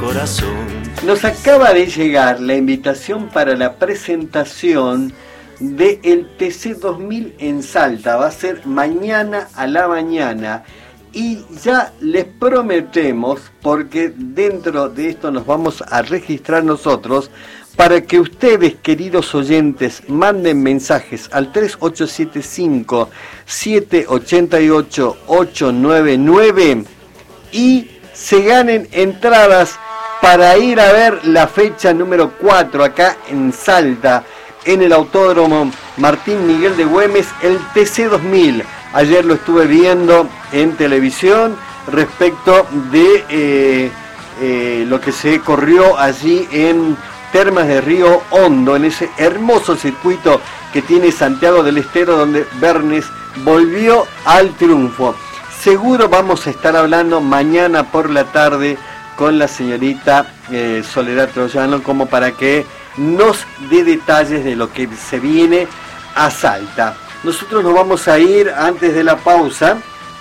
corazón. Nos acaba de llegar la invitación para la presentación del TC 2000 en Salta. Va a ser mañana a la mañana. Y ya les prometemos, porque dentro de esto nos vamos a registrar nosotros, para que ustedes, queridos oyentes, manden mensajes al 3875-788-899 y se ganen entradas para ir a ver la fecha número 4 acá en Salta, en el Autódromo Martín Miguel de Güemes, el TC 2000. Ayer lo estuve viendo en televisión respecto de lo que se corrió allí en Termas de Río Hondo, en ese hermoso circuito que tiene Santiago del Estero, donde Bernes volvió al triunfo. Seguro vamos a estar hablando mañana por la tarde con la señorita Soledad Troyano, como para que nos dé detalles de lo que se viene a Salta. Nosotros nos vamos a ir antes de la pausa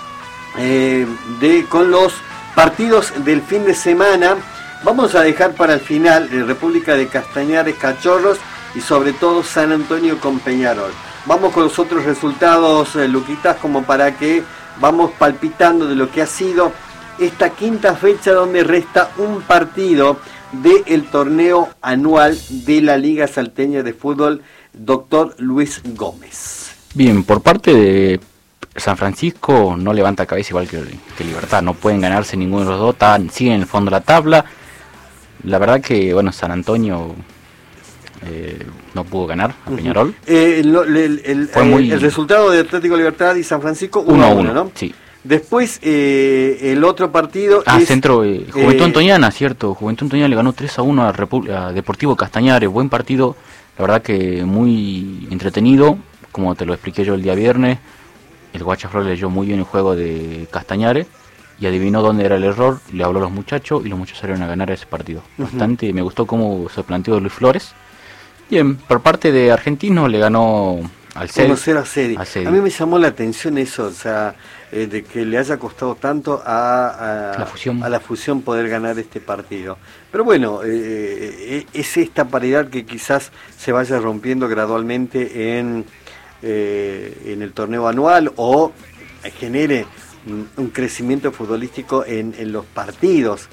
con los partidos del fin de semana. Vamos a dejar para el final República de Castañares, Cachorros y sobre todo San Antonio con Peñarol. Vamos con los otros resultados, Luquitas, como para que vamos palpitando de lo que ha sido esta quinta fecha, donde resta un partido del torneo anual de la Liga Salteña de Fútbol, Dr. Luis Gómez. Bien, por parte de San Francisco no levanta cabeza igual que Libertad, no pueden ganarse ninguno de los dos, siguen en el fondo de la tabla. La verdad que, bueno, San Antonio no pudo ganar a Peñarol. El resultado de Atlético Libertad y San Francisco 1-1, ¿no? Sí. Después el otro partido es Juventud Antoniana, cierto. Juventud Antoniana le ganó 3-1 a Deportivo Castañares. Buen partido, la verdad que muy entretenido, como te lo expliqué yo el día viernes. El Guachaflor leyó muy bien el juego de Castañares y adivinó dónde era el error, le habló a los muchachos y los muchachos salieron a ganar ese partido. Bastante, me gustó cómo se planteó Luis Flores. Bien, por parte de Argentino le ganó al Cedi. 1-0 a Cedi. A mí me llamó la atención eso, o sea, de que le haya costado tanto a la fusión poder ganar este partido. Pero bueno, es esta paridad que quizás se vaya rompiendo gradualmente en el torneo anual o genere un crecimiento futbolístico en los partidos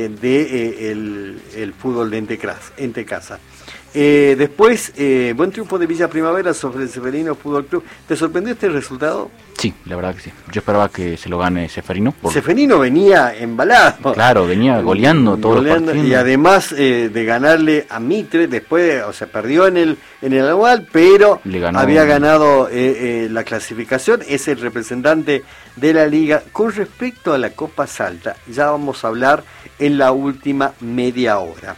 del fútbol de Entecasa. Después, buen triunfo de Villa Primavera sobre el Seferino Fútbol Club. ¿Te sorprendió este resultado? Sí, la verdad que sí. Yo esperaba que se lo gane Seferino. Seferino venía embalado. Claro, venía goleando todos los partidos. Y además de ganarle a Mitre, después, o sea, perdió en el anual, pero había ganado la clasificación. Es el representante de la liga. Con respecto a la Copa Salta, ya vamos a hablar en la última media hora.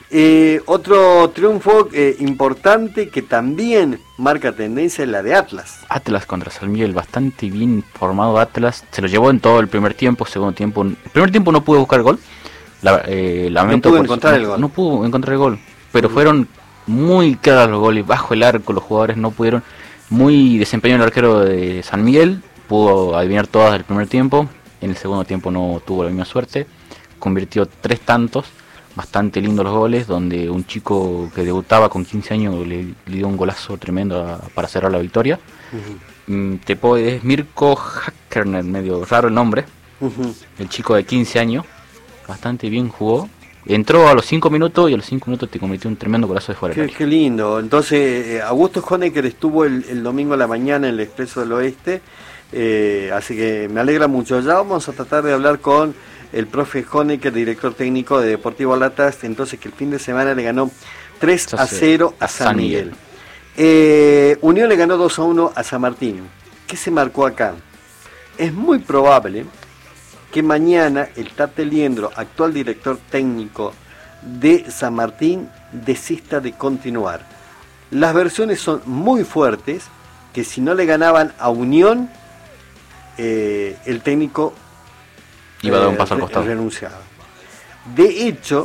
Otro triunfo importante que también marca tendencia es la de Atlas. Atlas contra San Miguel, bastante bien formado Atlas. Se lo llevó en todo el primer tiempo, segundo tiempo. El primer tiempo no pudo buscar gol. Lamento no pudo encontrar el gol. No pudo encontrar el gol. Pero fueron muy claros los goles, bajo el arco, los jugadores no pudieron. Muy desempeñado el arquero de San Miguel, pudo adivinar todas del primer tiempo. En el segundo tiempo no tuvo la misma suerte. Convirtió 3 tantos. Bastante lindos los goles, donde un chico que debutaba con 15 años le dio un golazo tremendo para cerrar la victoria. Es Mirko Hackernet, medio raro el nombre. El chico de 15 años, bastante bien jugó. Entró a los 5 minutos y a los 5 minutos te convirtió un tremendo golazo de fuera. Qué lindo. Entonces, Augusto Honecker estuvo el domingo a la mañana en el Expreso del Oeste, así que me alegra mucho. Ya vamos a tratar de hablar con el profe Honecker, director técnico de Deportivo Latas, entonces que el fin de semana le ganó 3-0 a San Miguel. Unión le ganó 2-1 a San Martín. ¿Qué se marcó acá? Es muy probable que mañana el Tate Liendro, actual director técnico de San Martín, desista de continuar. Las versiones son muy fuertes, que si no le ganaban a Unión, el técnico iba a dar un paso al costado. Renunciaba. De hecho,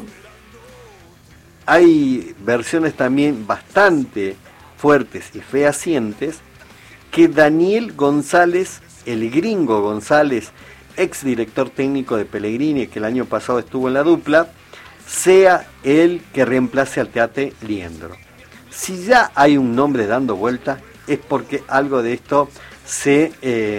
hay versiones también bastante fuertes y fehacientes que Daniel González, el gringo González, ex director técnico de Pellegrini, que el año pasado estuvo en la dupla, sea el que reemplace al Teate Liendro. Si ya hay un nombre dando vuelta, es porque algo de esto se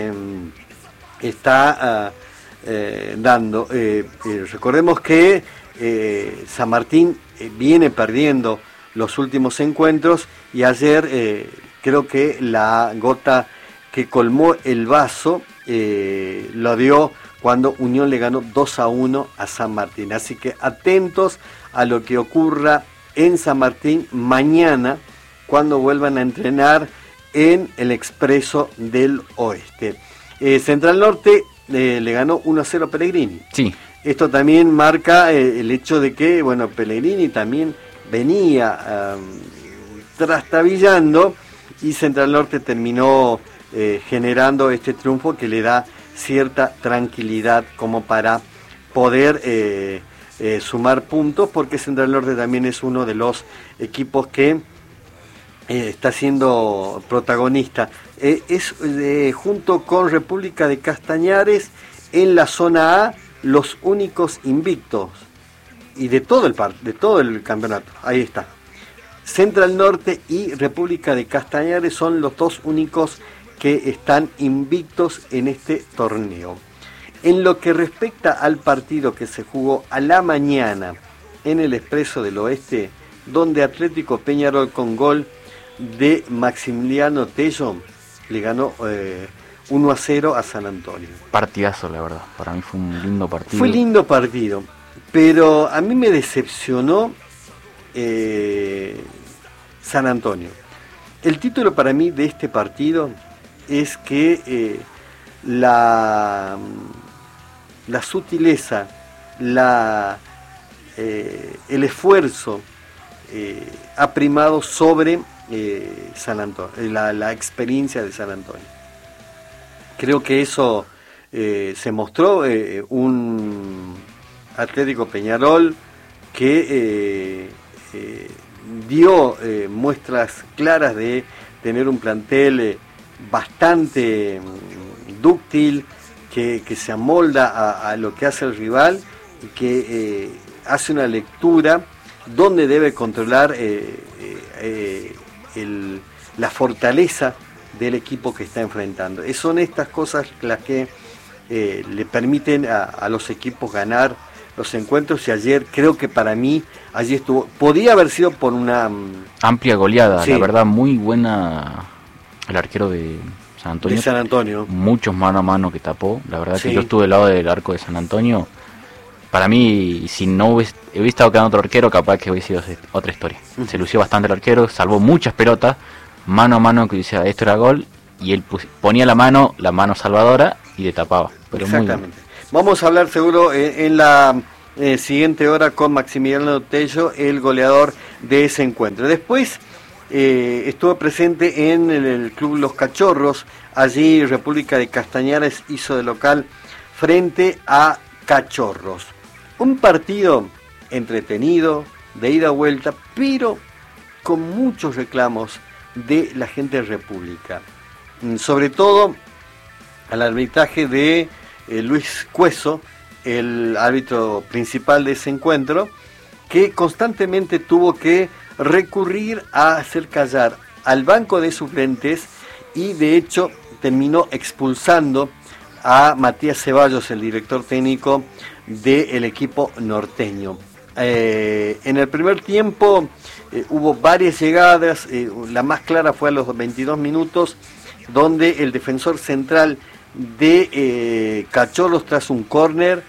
está dando. Recordemos que San Martín viene perdiendo los últimos encuentros y ayer creo que la gota que colmó el vaso lo dio cuando Unión le ganó 2-1 a San Martín. Así que atentos a lo que ocurra en San Martín mañana cuando vuelvan a entrenar en el Expreso del Oeste. Central Norte le ganó 1-0 a Pellegrini. Sí. Esto también marca el hecho de que, bueno, Pellegrini también venía trastabillando y Central Norte terminó generando este triunfo que le da cierta tranquilidad como para poder sumar puntos, porque Central Norte también es uno de los equipos que está siendo protagonista. Es junto con República de Castañares en la zona A los únicos invictos y de todo el campeonato. Ahí está. Central Norte y República de Castañares son los dos únicos que están invictos en este torneo. En lo que respecta al partido que se jugó a la mañana en el Expreso del Oeste, donde Atlético Peñarol con gol de Maximiliano Tello le ganó 1-0 a San Antonio. Partidazo, la verdad. Para mí fue un lindo partido. Fue lindo partido, pero a mí me decepcionó San Antonio. El título para mí de este partido es que la sutileza, el esfuerzo ha primado sobre San Antonio, la experiencia de San Antonio. Creo que eso se mostró un Atlético Peñarol que dio muestras claras de tener un plantel bastante dúctil, que se amolda a lo que hace el rival y que hace una lectura donde debe controlar la fortaleza del equipo que está enfrentando. Son estas cosas las que le permiten a los equipos ganar los encuentros, y ayer creo que para mí podía haber sido por una amplia goleada, sí. La verdad muy buena el arquero de San Antonio. Muchos mano a mano que tapó, la verdad sí. Que yo estuve del lado del arco de San Antonio. Para mí, si no hubiese estado quedando otro arquero, capaz que hubiese sido otra historia. Se lució bastante el arquero, salvó muchas pelotas, mano a mano, que decía esto era gol, y él ponía la mano salvadora y le tapaba. Pero exactamente. Vamos a hablar seguro en la siguiente hora con Maximiliano Tello, el goleador de ese encuentro. Después estuvo presente en el Club Los Cachorros. Allí República de Castañares hizo de local frente a Cachorros. Un partido entretenido, de ida y vuelta, pero con muchos reclamos de la gente de República. Sobre todo al arbitraje de Luis Cueso, el árbitro principal de ese encuentro, que constantemente tuvo que recurrir a hacer callar al banco de suplentes y de hecho terminó expulsando a Matías Ceballos, el director técnico del equipo norteño. En el primer tiempo hubo varias llegadas, la más clara fue a los 22 minutos, donde el defensor central de Cachorros, tras un córner,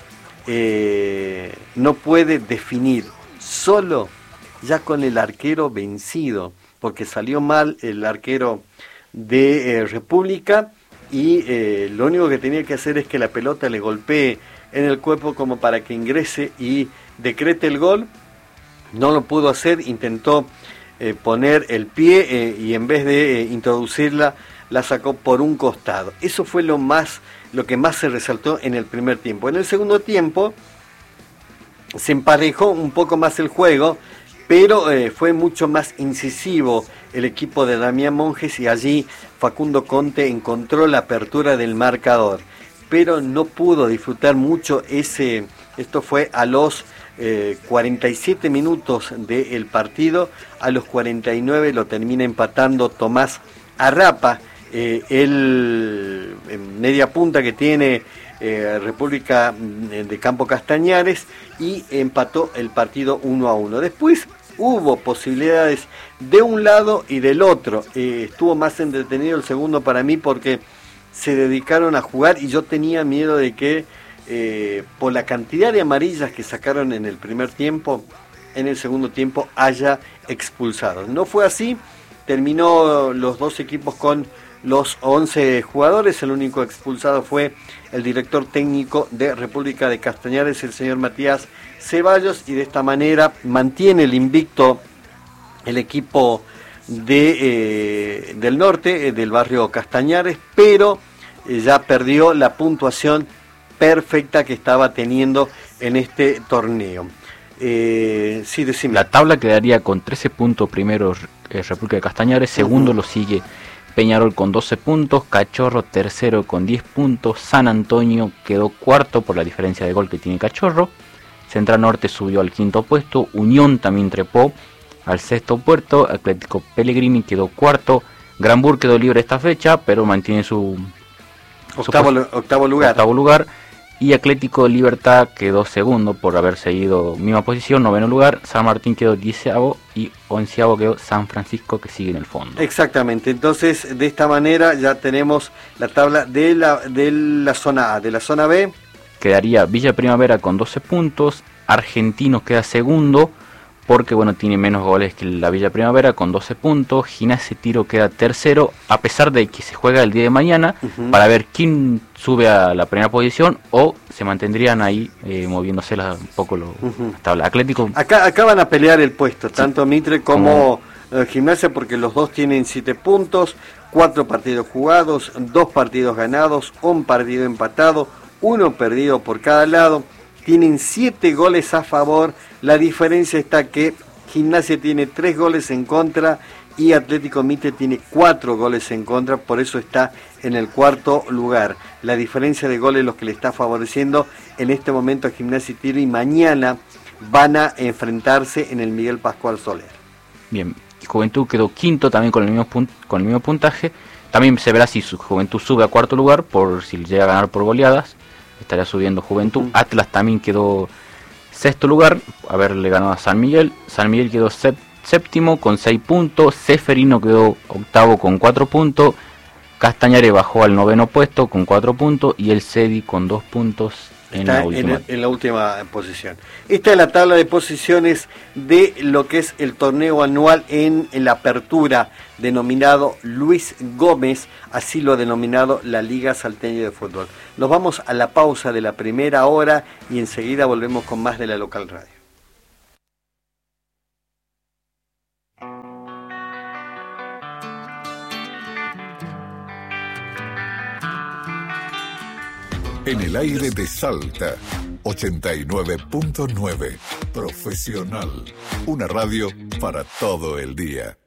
no puede definir, solo ya con el arquero vencido, porque salió mal el arquero de República, y lo único que tenía que hacer es que la pelota le golpee en el cuerpo como para que ingrese y decrete el gol. No lo pudo hacer, intentó poner el pie y en vez de introducirla, la sacó por un costado. Eso fue lo que más se resaltó en el primer tiempo. En el segundo tiempo se emparejó un poco más el juego, pero fue mucho más incisivo el equipo de Damián Monjes, y allí Facundo Conte encontró la apertura del marcador, pero no pudo disfrutar mucho esto fue a los 47 minutos del partido. A los 49 lo termina empatando Tomás Arrapa, el media punta que tiene República de Campo Castañares, y empató el partido 1-1. Después hubo posibilidades de un lado y del otro. Estuvo más entretenido el segundo para mí porque se dedicaron a jugar, y yo tenía miedo de que por la cantidad de amarillas que sacaron en el primer tiempo, en el segundo tiempo haya expulsados. No fue así, terminó los dos equipos con los 11 jugadores. El único expulsado fue el director técnico de República de Castañares, el señor Matías Ceballos, y de esta manera mantiene el invicto el equipo del norte, del barrio Castañares, pero ya perdió la puntuación perfecta que estaba teniendo en este torneo. Sí, decime. La tabla quedaría con 13 puntos primero República de Castañares, segundo lo sigue Peñarol con 12 puntos, Cachorro tercero con 10 puntos, San Antonio quedó cuarto por la diferencia de gol que tiene Cachorro, Central Norte subió al quinto puesto, Unión también trepó al sexto puesto, Atlético Pellegrini quedó cuarto, Granbur quedó libre esta fecha, pero mantiene su octavo lugar, y Atlético Libertad quedó segundo por haber seguido misma posición, noveno lugar, San Martín quedó 10º y 11º quedó San Francisco, que sigue en el fondo. Exactamente, entonces de esta manera ya tenemos la tabla de la zona A. De la zona B quedaría Villa Primavera con 12 puntos, Argentinos queda segundo, porque bueno, tiene menos goles que la Villa Primavera con 12 puntos, Gimnasia Tiro queda tercero, a pesar de que se juega el día de mañana, para ver quién sube a la primera posición, o se mantendrían ahí moviéndose un poco la tabla. Atlético. Acá van a pelear el puesto, tanto Mitre como Gimnasia, porque los dos tienen 7 puntos, 4 partidos jugados, 2 partidos ganados, 1 partido empatado, 1 perdido por cada lado. Tienen 7 goles a favor. La diferencia está que Gimnasia tiene 3 goles en contra y Atlético Mitre tiene 4 goles en contra, por eso está en el cuarto lugar. La diferencia de goles es lo que le está favoreciendo en este momento a Gimnasia y Tiro, y mañana van a enfrentarse en el Miguel Pascual Soler. Bien, Juventud quedó quinto también con el mismo puntaje. También se verá si su Juventud sube a cuarto lugar, por si llega a ganar por goleadas. Estaría subiendo Juventud. Atlas también quedó sexto lugar, haberle ganado a San Miguel. San Miguel quedó séptimo con 6 puntos. Ceferino quedó octavo con 4 puntos. Castañares bajó al noveno puesto con 4 puntos. Y el Cedi con 2 puntos en la última posición. Esta es la tabla de posiciones de lo que es el torneo anual en la apertura, denominado Luis Gómez, así lo ha denominado la Liga Salteña de Fútbol. Nos vamos a la pausa de la primera hora y enseguida volvemos con más de la Local Radio. En el aire de Salta, 89.9. Profesional. Una radio para todo el día.